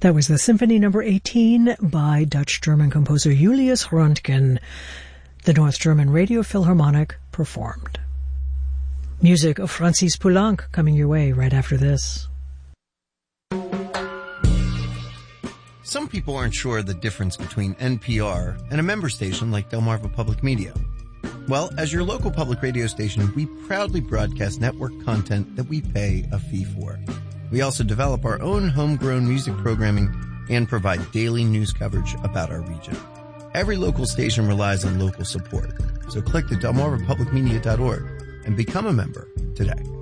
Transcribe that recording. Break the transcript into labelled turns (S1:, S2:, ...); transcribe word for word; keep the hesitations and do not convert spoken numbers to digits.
S1: That was the Symphony Number eighteen by Dutch-German composer Julius Röntgen. The North German Radio Philharmonic performed. Music of Francis Poulenc coming your way right after this.
S2: Some people aren't sure the difference between N P R and a member station like Delmarva Public Media. Well, as your local public radio station, we proudly broadcast network content that we pay a fee for. We also develop our own homegrown music programming and provide daily news coverage about our region. Every local station relies on local support, so click to delmarva public media dot org and become a member today.